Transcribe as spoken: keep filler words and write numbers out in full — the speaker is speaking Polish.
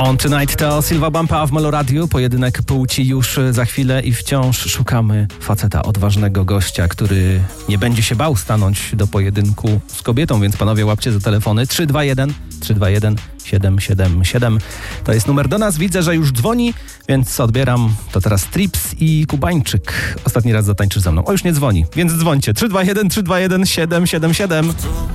On Tonight to Silva Bumpa w Meloradiu. Pojedynek płci już za chwilę i wciąż szukamy faceta, odważnego gościa, który nie będzie się bał stanąć do pojedynku z kobietą, więc panowie łapcie za telefony trzy dwa jeden trzy dwa jeden siedem siedem siedem. To jest numer do nas. Widzę, że już dzwoni, więc odbieram. To teraz Trips i Kubańczyk. Ostatni raz zatańczysz ze mną. O, już nie dzwoni, więc dzwońcie. trzy dwa jeden trzy dwa jeden siedem siedem siedem.